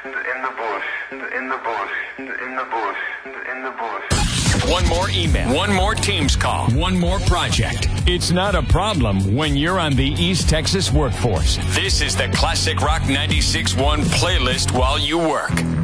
in the bush, in the bush, in the bush, in the bush. One more email, one more Teams call, one more project. It's not a problem when you're on the East Texas workforce. This is the Classic Rock 96.1 playlist while you work.